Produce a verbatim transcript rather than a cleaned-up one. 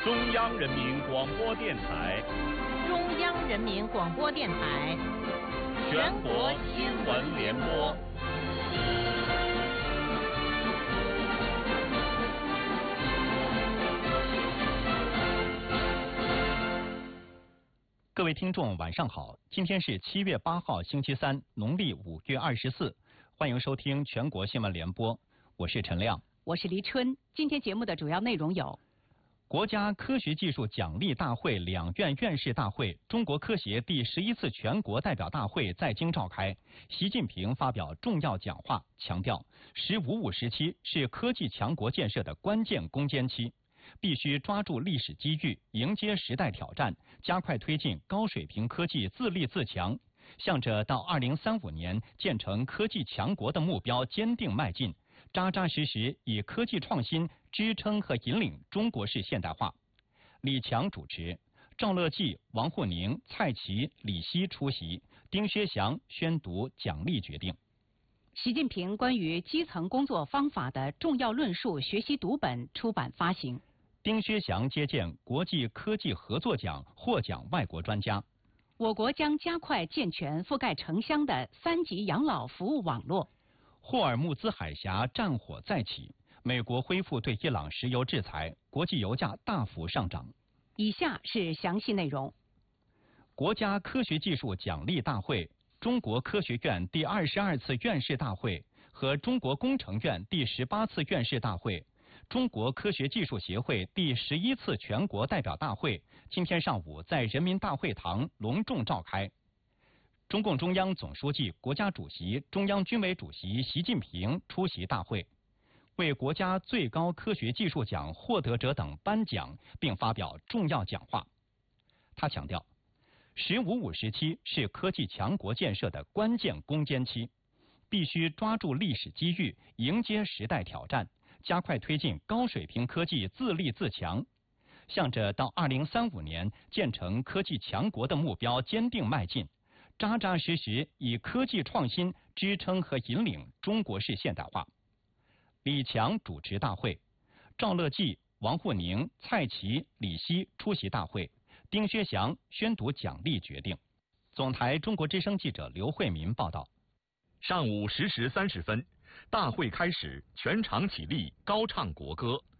中央人民广播电台， 中央人民广播电台， 全国新闻联播。 各位听众，晚上好！今天是七月八号，星期三，农历五月二十四。欢迎收听全国新闻联播，我是陈亮， 我是黎春。今天节目的主要内容有： 国家科学技术奖励大会两院院士大会、中国科协第十一次全国代表大会在京召开，习近平发表重要讲话，强调“十五五”时期是科技强国建设的关键攻坚期。必须抓住历史机遇，迎接时代挑战，加快推进高水平科技自立自强，向着到二零三五年建成科技强国的目标坚定迈进，扎扎实实以科技创新支撑和引领中国式现代化。李强主持，赵乐际、王沪宁、蔡奇、李希出席，丁薛祥宣读奖励决定。 习近平关于基层工作方法的重要论述学习读本出版发行。 丁薛祥接见国际科技合作奖获奖外国专家。 我国将加快健全覆盖城乡的三级养老服务网络。 霍尔木兹海峡战火再起，美国恢复对伊朗石油制裁，国际油价大幅上涨。 以下是详细内容。 国家科学技术奖励大会、中国科学院第二十二次院士大会和中国工程院第十八次院士大会、中国科学技术协会第十一次全国代表大会今天上午在人民大会堂隆重召开。中共中央总书记、国家主席、中央军委主席习近平出席大会，为国家最高科学技术奖获得者等颁奖，并发表重要讲话。他强调，“十五五”时期是科技强国建设的关键攻坚期，必须抓住历史机遇，迎接时代挑战，加快推进高水平科技自立自强，向着到二零三五年建成科技强国的目标坚定迈进，扎扎实实以科技创新支撑和引领中国式现代化。李强主持大会，赵乐际、王沪宁、蔡奇、李希出席大会，丁薛祥宣读奖励决定。总台中国之声记者刘慧民报道。 上午十时三十分，大会开始，全场起立，高唱国歌。